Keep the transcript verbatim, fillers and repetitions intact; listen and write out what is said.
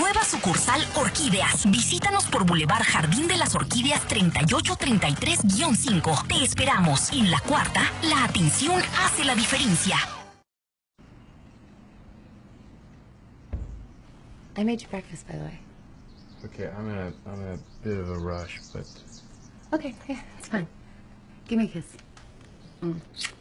Nueva sucursal Orquídeas. Visítanos por Boulevard Jardín de las Orquídeas treinta y ocho treinta y tres guión cinco. Te esperamos. En la cuarta, la atención hace la diferencia. I made you breakfast, by the way. Okay, I'm in a I'm in a bit of a rush, but Okay, yeah, it's fine. Give me a kiss. Mm.